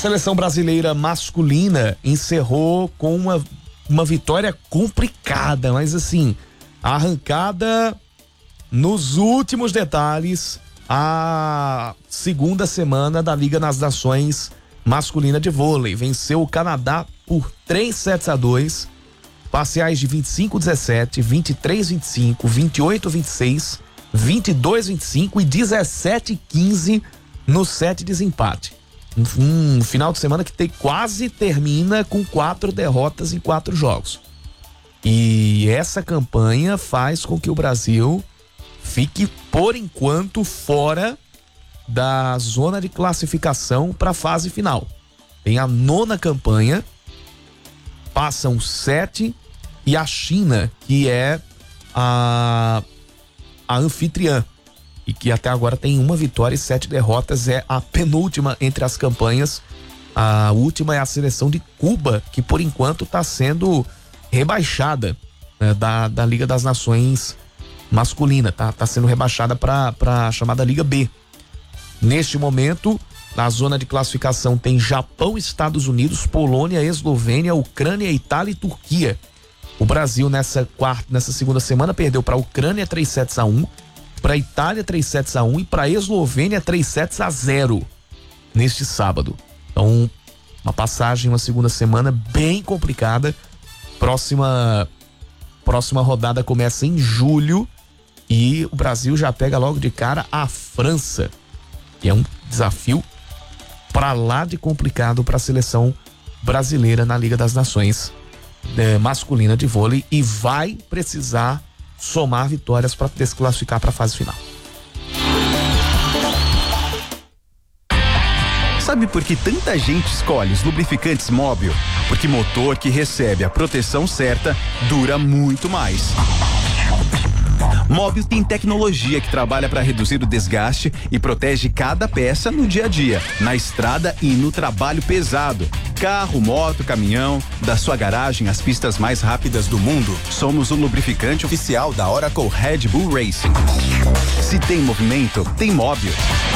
seleção brasileira masculina encerrou com uma vitória complicada, mas assim, arrancada nos últimos detalhes, a segunda semana da Liga das Nações masculina de vôlei. Venceu o Canadá por 3-2, parciais de 25-17, 23-25, 28-26, 22-25 e 17-15 no set de desempate. Um final de semana que quase termina com 4 derrotas em 4 jogos. E essa campanha faz com que o Brasil fique, por enquanto, fora da zona de classificação para a fase final. Tem a 9ª campanha, passam 7 e a China, que é a anfitriã e que até agora tem 1 vitória e 7 derrotas, é a penúltima entre as campanhas. A última é a seleção de Cuba, que por enquanto está sendo rebaixada, né, da Liga das Nações masculina, tá sendo rebaixada para a chamada Liga B. Neste momento, na zona de classificação tem Japão, Estados Unidos, Polônia, Eslovênia, Ucrânia, Itália e Turquia. O Brasil nessa segunda semana perdeu para a Ucrânia 3-1, para a Itália 3-1 e para a Eslovênia 3-0 neste sábado. Então, uma passagem, uma segunda semana bem complicada. Próxima rodada começa em julho e o Brasil já pega logo de cara a França, que é um desafio para lá de complicado para a seleção brasileira na Liga das Nações masculina de vôlei, e vai precisar somar vitórias para desclassificar para a fase final. Sabe por que tanta gente escolhe os lubrificantes Móbil? Porque motor que recebe a proteção certa dura muito mais. Móbil tem tecnologia que trabalha para reduzir o desgaste e protege cada peça no dia a dia, na estrada e no trabalho pesado. Carro, moto, caminhão, da sua garagem às pistas mais rápidas do mundo. Somos o lubrificante oficial da Oracle Red Bull Racing. Se tem movimento, tem Móbil.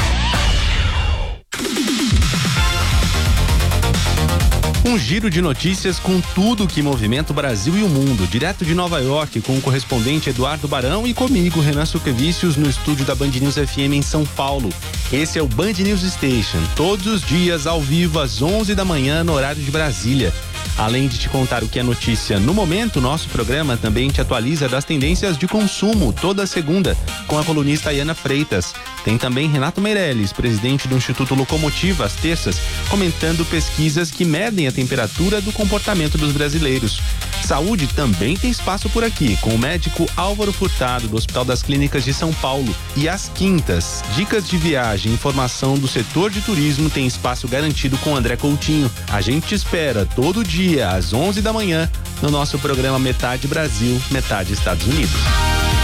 Um giro de notícias com tudo que movimenta o Brasil e o mundo, direto de Nova York, com o correspondente Eduardo Barão e comigo, Renan Suquevicius, no estúdio da Band News FM em São Paulo. Esse é o Band News Station, todos os dias ao vivo às 11 da manhã no horário de Brasília. Além de te contar o que é notícia no momento, nosso programa também te atualiza das tendências de consumo toda segunda com a colunista Ayana Freitas. Tem também Renato Meirelles, presidente do Instituto Locomotiva, às terças, comentando pesquisas que medem a temperatura do comportamento dos brasileiros. Saúde também tem espaço por aqui, com o médico Álvaro Furtado, do Hospital das Clínicas de São Paulo. E às quintas, dicas de viagem e informação do setor de turismo tem espaço garantido com André Coutinho. A gente te espera todo dia, às 11 da manhã, no nosso programa Metade Brasil, Metade Estados Unidos.